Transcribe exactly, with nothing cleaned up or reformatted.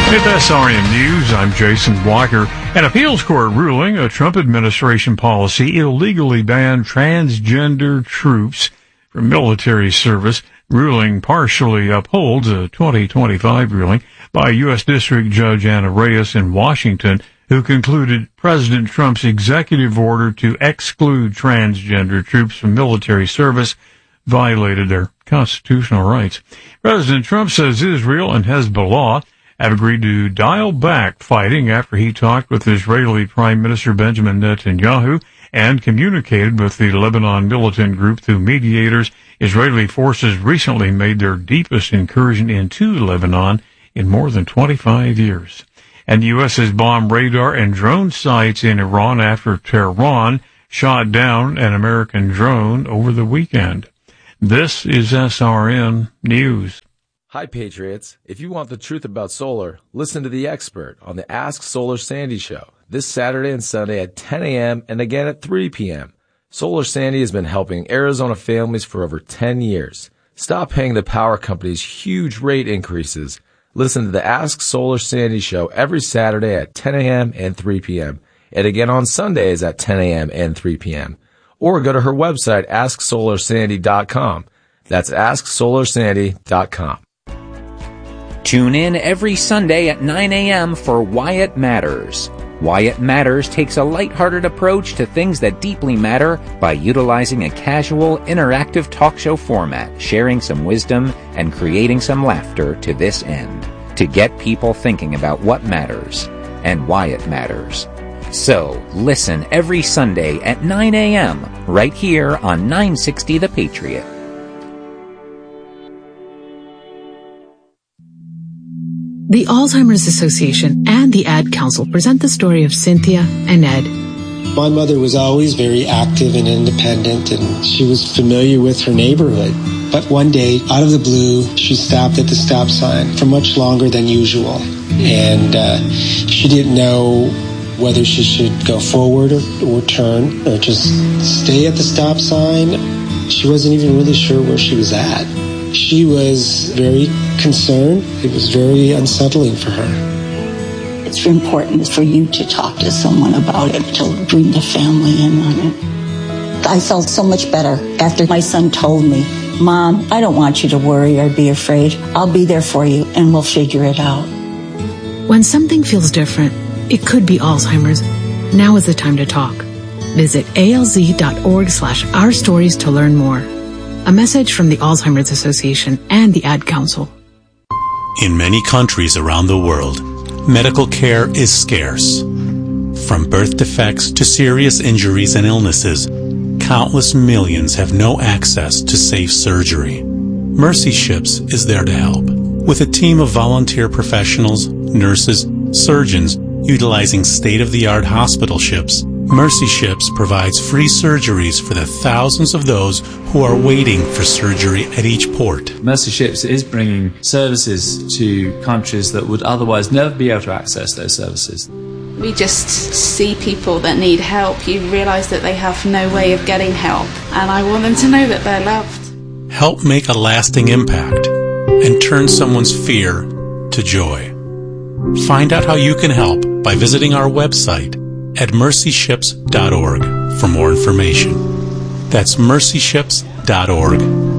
With S R N News, I'm Jason Blocker. An appeals court ruling a Trump administration policy illegally banned transgender troops from military service. Ruling partially upholds a twenty twenty-five ruling by U S District Judge Anna Reyes in Washington, who concluded President Trump's executive order to exclude transgender troops from military service violated their constitutional rights. President Trump says Israel and Hezbollah have agreed to dial back fighting after he talked with Israeli Prime Minister Benjamin Netanyahu and communicated with the Lebanon militant group through mediators. Israeli forces recently made their deepest incursion into Lebanon in more than twenty-five years. And the U S has bombed radar and drone sites in Iran after Tehran shot down an American drone over the weekend. This is S R N News. Hi, Patriots. If you want the truth about solar, listen to The Expert on the Ask Solar Sandy show this Saturday and Sunday at ten a.m. and again at three p.m. Solar Sandy has been helping Arizona families for over ten years. Stop paying the power companies huge rate increases. Listen to the Ask Solar Sandy show every Saturday at ten a.m. and three p.m. and again on Sundays at ten a.m. and three p.m. Or go to her website, ask solar sandy dot com. That's ask solar sandy dot com. Tune in every Sunday at nine a.m. for Why It Matters. Why It Matters takes a lighthearted approach to things that deeply matter by utilizing a casual, interactive talk show format, sharing some wisdom and creating some laughter to this end, to get people thinking about what matters and why it matters. So, listen every Sunday at nine a.m. right here on nine sixty The Patriot. The Alzheimer's Association and the Ad Council present the story of Cynthia and Ed. My mother was always very active and independent, and she was familiar with her neighborhood. But one day, out of the blue, she stopped at the stop sign for much longer than usual. And uh, she didn't know whether she should go forward or, or turn or just stay at the stop sign. She wasn't even really sure where she was at. She was very concerned. It was very unsettling for her. It's important for you to talk to someone about it, to bring the family in on it. I felt so much better after my son told me, Mom, I don't want you to worry or be afraid. I'll be there for you and we'll figure it out. When something feels different, it could be Alzheimer's. Now is the time to talk. Visit alz.org slash our stories to learn more. A message from the Alzheimer's Association and the Ad Council. In many countries around the world, medical care is scarce. From birth defects to serious injuries and illnesses, countless millions have no access to safe surgery. Mercy Ships is there to help. With a team of volunteer professionals, nurses, surgeons, utilizing state-of-the-art hospital ships, Mercy Ships provides free surgeries for the thousands of those who are waiting for surgery at each port. Mercy Ships is bringing services to countries that would otherwise never be able to access those services. We just see people that need help. You realise that they have no way of getting help, and I want them to know that they're loved. Help make a lasting impact and turn someone's fear to joy. Find out how you can help by visiting our website at mercy ships dot org for more information. That's mercy ships dot org.